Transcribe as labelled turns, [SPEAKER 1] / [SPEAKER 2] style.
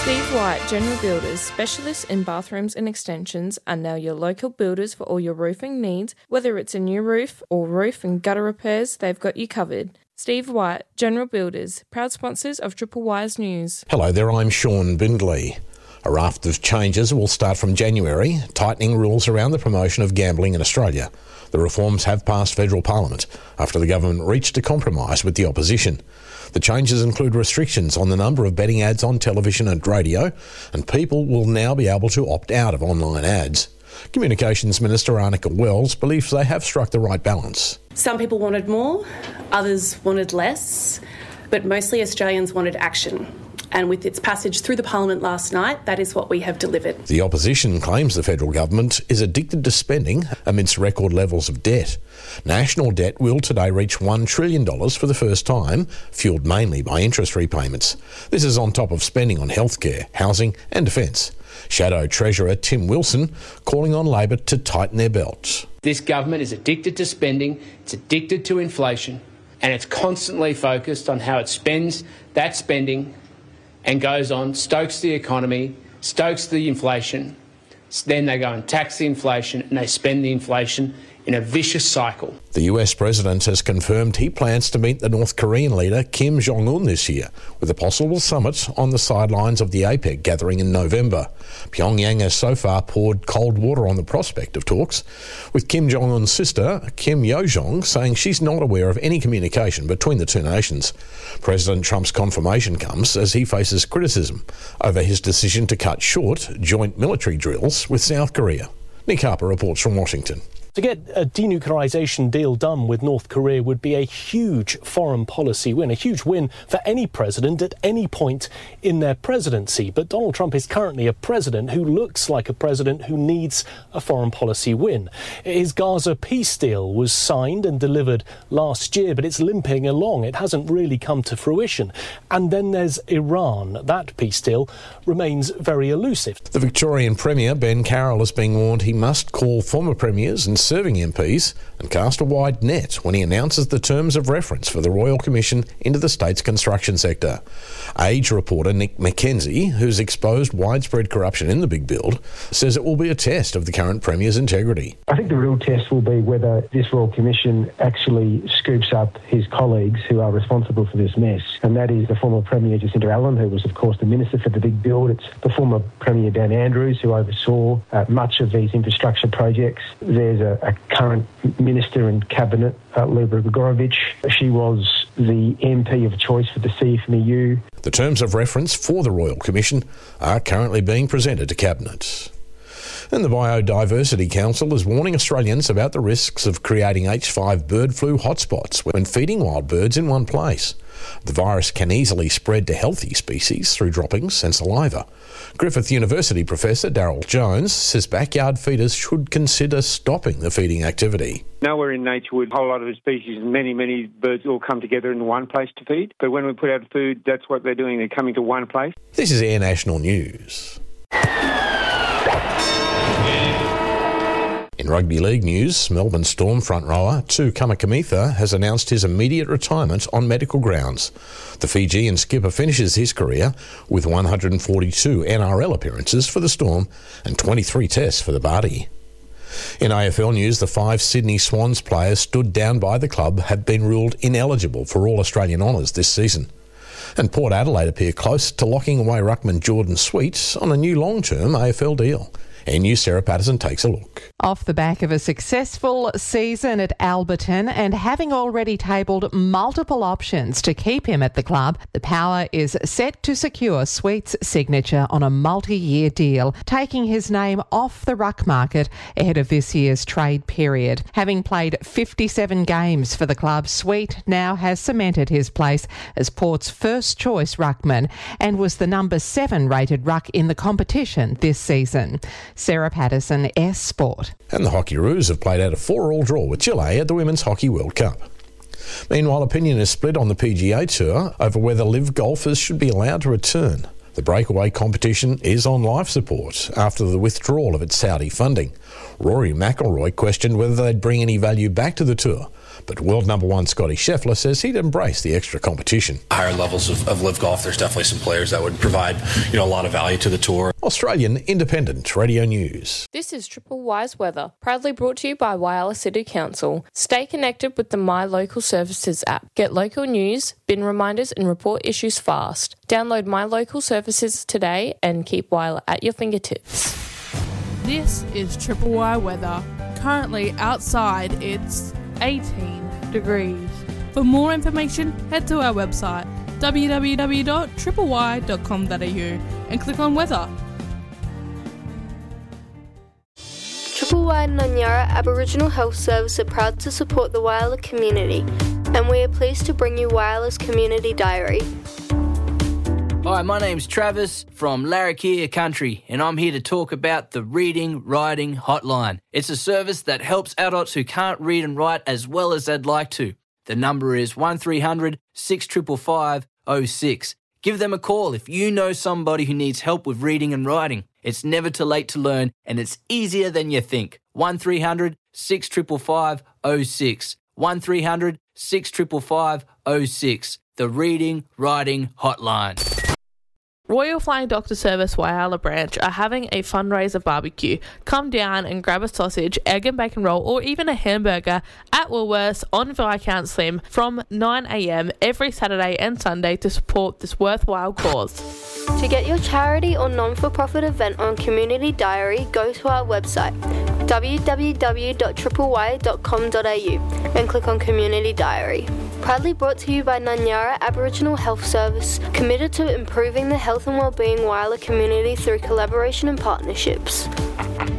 [SPEAKER 1] Steve White General Builders, specialists in bathrooms and extensions, are now your local builders for all your roofing needs. Whether it's a new roof or roof and gutter repairs, they've got you covered. Steve White General Builders, proud sponsors of Triple Wise News.
[SPEAKER 2] Hello there, I'm Sean Bindley. A raft of changes will start from January, tightening rules around the promotion of gambling in Australia. The reforms have passed federal parliament after the government reached a compromise with the opposition. The changes include restrictions on the number of betting ads on television and radio, and people will now be able to opt out of online ads. Communications Minister Arnica Wells believes they have struck the right balance.
[SPEAKER 3] Some people wanted more, others wanted less, but mostly Australians wanted action. And with its passage through the Parliament last night, that is what we have delivered.
[SPEAKER 2] The opposition claims the federal government is addicted to spending amidst record levels of debt. National debt will today reach $1 trillion for the first time, fuelled mainly by interest repayments. This is on top of spending on healthcare, housing and defence. Shadow Treasurer Tim Wilson calling on Labor to tighten their belts.
[SPEAKER 4] This government is addicted to spending, it's addicted to inflation, and it's constantly focused on how it spends that spending and goes on, stokes the economy, stokes the inflation. Then they go and tax the inflation and they spend the inflation in a vicious cycle.
[SPEAKER 2] The US President has confirmed he plans to meet the North Korean leader Kim Jong-un this year, with a possible summit on the sidelines of the APEC gathering in November. Pyongyang has so far poured cold water on the prospect of talks, with Kim Jong-un's sister, Kim Yo-jong, saying she's not aware of any communication between the two nations. President Trump's confirmation comes as he faces criticism over his decision to cut short joint military drills with South Korea. Nick Harper reports from Washington.
[SPEAKER 5] To get a denuclearisation deal done with North Korea would be a huge foreign policy win, a huge win for any president at any point in their presidency. But Donald Trump is currently a president who looks like a president who needs a foreign policy win. His Gaza peace deal was signed and delivered last year, but it's limping along. It hasn't really come to fruition. And then there's Iran. That peace deal remains very elusive.
[SPEAKER 2] The Victorian Premier, Ben Carroll, is being warned he must call former premiers and serving MPs and cast a wide net when he announces the terms of reference for the Royal Commission into the state's construction sector. Age reporter Nick McKenzie, who's exposed widespread corruption in the big build, says it will be a test of the current Premier's integrity.
[SPEAKER 6] I think the real test will be whether this Royal Commission actually scoops up his colleagues who are responsible for this mess, and that is the former Premier Jacinta Allen, who was of course the Minister for the big build. It's the former Premier Dan Andrews, who oversaw much of these infrastructure projects. There's a current Minister in Cabinet, Lyuba Gregorovich. She was the MP of choice for the CFMEU.
[SPEAKER 2] The terms of reference for the Royal Commission are currently being presented to Cabinet. And the Biodiversity Council is warning Australians about the risks of creating H5 bird flu hotspots when feeding wild birds in one place. The virus can easily spread to healthy species through droppings and saliva. Griffith University Professor Darryl Jones says backyard feeders should consider stopping the feeding activity.
[SPEAKER 7] Nowhere in nature would a whole lot of species, many birds all come together in one place to feed. But when we put out food, that's what they're doing. They're coming to one place.
[SPEAKER 2] This is Air National News. In rugby league news, Melbourne Storm front rower Tu Kamikamica has announced his immediate retirement on medical grounds. The Fijian skipper finishes his career with 142 NRL appearances for the Storm and 23 tests for the Barty. In AFL news, the 5 Sydney Swans players stood down by the club have been ruled ineligible for all Australian honours this season. And Port Adelaide appear close to locking away ruckman Jordan Sweet on a new long-term AFL deal. NU Sarah Patterson takes a look.
[SPEAKER 8] Off the back of a successful season at Alberton and having already tabled multiple options to keep him at the club, the Power is set to secure Sweet's signature on a multi-year deal, taking his name off the ruck market ahead of this year's trade period. Having played 57 games for the club, Sweet now has cemented his place as Port's first choice ruckman and was the number 7 rated ruck in the competition this season. Sarah Patterson, S Sport.
[SPEAKER 2] And the Hockeyroos have played out a 4-4 draw with Chile at the Women's Hockey World Cup. Meanwhile, opinion is split on the PGA Tour over whether live golfers should be allowed to return. The breakaway competition is on life support after the withdrawal of its Saudi funding. Rory McIlroy questioned whether they'd bring any value back to the tour But world number one Scotty Scheffler says he'd embrace the extra competition.
[SPEAKER 9] Higher levels of live golf, there's definitely some players that would provide, a lot of value to the tour.
[SPEAKER 2] Australian Independent Radio News.
[SPEAKER 1] This is Triple Y's weather, proudly brought to you by Whyalla City Council. Stay connected with the My Local Services app. Get local news, bin reminders and report issues fast. Download My Local Services today and keep Whyalla at your fingertips.
[SPEAKER 10] This is Triple Y weather. Currently outside it's 18 degrees. For more information, head to our website www.tripley.com.au and click on weather.
[SPEAKER 11] Triple Y and Nanyara Aboriginal Health Service are proud to support the Whyalla community, and we are pleased to bring you Whyalla's Community Diary.
[SPEAKER 12] Hi, my name's Travis from Larrakia Country, and I'm here to talk about the Reading Writing Hotline. It's a service that helps adults who can't read and write as well as they'd like to. The number is 1300 655 06. Give them a call if you know somebody who needs help with reading and writing. It's never too late to learn, and it's easier than you think. 1300 655 06. 1300 655 06. The Reading Writing Hotline.
[SPEAKER 10] Royal Flying Doctor Service Whyalla branch are having a fundraiser barbecue. Come down and grab a sausage, egg and bacon roll or even a hamburger at Woolworths on Viscount Slim from 9 a.m. every Saturday and Sunday to support this worthwhile cause.
[SPEAKER 11] To get your charity or non-for-profit event on Community Diary, go to our website www.tripley.com.au and click on Community Diary. Proudly brought to you by Nanyara Aboriginal Health Service, committed to improving the health and wellbeing Whyalla community through collaboration and partnerships.